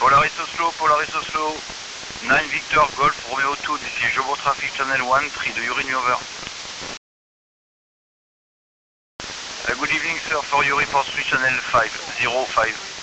Polaris Oslo, 9 Victor Golf Romeo 2, this is Jobo Traffic Channel 1, 3 do you read me over? Good evening sir, for you report 3 Channel 5, 05.